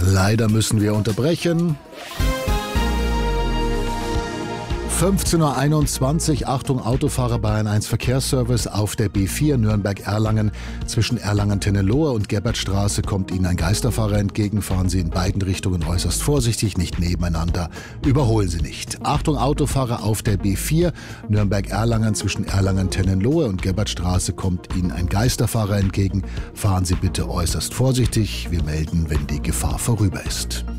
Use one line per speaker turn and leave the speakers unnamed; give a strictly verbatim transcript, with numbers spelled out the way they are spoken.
Leider müssen wir unterbrechen. fünfzehn Uhr einundzwanzig, Achtung Autofahrer, Bayern eins Verkehrsservice auf der B vier Nürnberg-Erlangen. Zwischen Erlangen-Tennelohe und Gerbertstraße kommt Ihnen ein Geisterfahrer entgegen. Fahren Sie in beiden Richtungen äußerst vorsichtig, nicht nebeneinander. Überholen Sie nicht. Achtung Autofahrer auf der B vier Nürnberg-Erlangen. Zwischen Erlangen-Tennelohe und Gerbertstraße kommt Ihnen ein Geisterfahrer entgegen. Fahren Sie bitte äußerst vorsichtig. Wir melden, wenn die Gefahr vorüber ist.